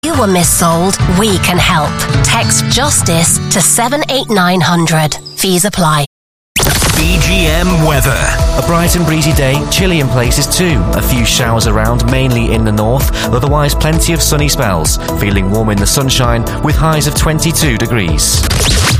You were missold, we can help. Text JUSTICE to 78900. Fees apply. BGM weather. A bright and breezy day, chilly in places too. A few showers around, mainly in the north. Otherwise, plenty of sunny spells. Feeling warm in the sunshine with highs of 22 degrees.